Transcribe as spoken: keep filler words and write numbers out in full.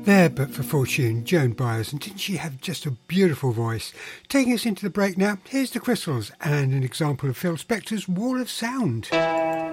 There, but for Fortune, Joan Baez, and didn't she have just a beautiful voice? Taking us into the break now, here's the Crystals and an example of Phil Spector's Wall of Sound.